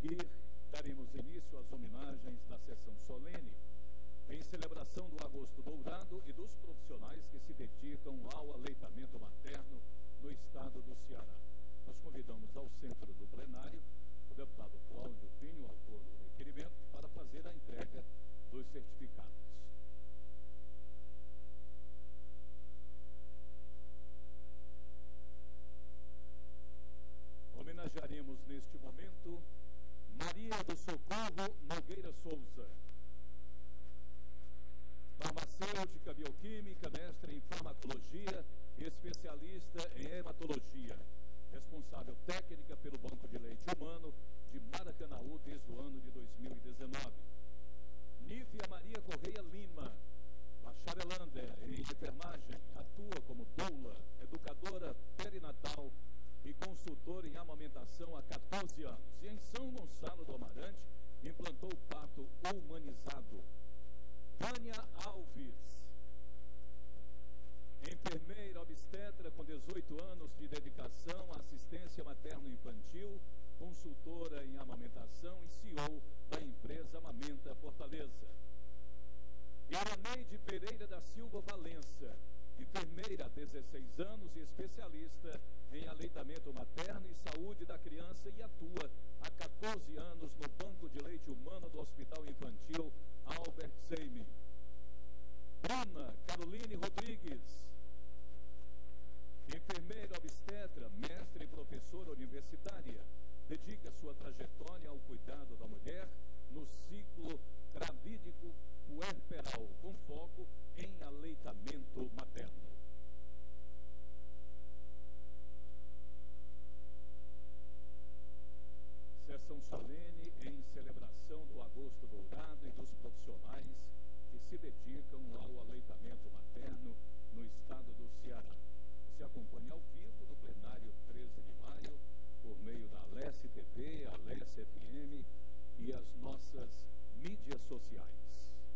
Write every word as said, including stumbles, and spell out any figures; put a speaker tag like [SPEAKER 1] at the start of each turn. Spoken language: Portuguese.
[SPEAKER 1] seguir, daremos início às homenagens da sessão solene, em celebração do Agosto Dourado e dos profissionais que se dedicam ao aleitamento materno no estado do Ceará. Nós convidamos ao centro do plenário o deputado Cláudio Pinho, autor do requerimento, para fazer a entrega dos certificados. Homenagearemos neste momento Maria do Socorro Nogueira Souza, farmacêutica bioquímica, mestre em farmacologia e especialista em hematologia, responsável técnica pelo Banco de Leite Humano de Maracanaú desde o ano de dois mil e dezenove. Nívia Maria Correia Lima, bacharelanda em enfermagem, atua como doula, educadora perinatal e consultora em amamentação há quatorze anos. E em São Gonçalo do Amarante, implantou o parto humanizado. Vânia Alves, enfermeira obstetra com dezoito anos de dedicação à assistência materno-infantil, consultora em amamentação e C E O da empresa Amamenta Fortaleza. Iraneide Pereira da Silva Valença, enfermeira há dezesseis anos e especialista em aleitamento materno e saúde da criança e atua há quatorze anos no Banco de Leite Humano do Hospital Infantil Albert Seimin. Bruna Caroline Rodrigues, enfermeira obstetra, mestre e professora universitária, dedica sua trajetória ao cuidado da mulher no ciclo gravídico puerperal, com foco em aleitamento materno. Sessão solene em celebração do Agosto Dourado e dos profissionais que se dedicam ao aleitamento materno no estado do Ceará. Você acompanha ao vivo do plenário treze de maio, por meio da Alesse T V, Alesse F M e as nossas mídias sociais.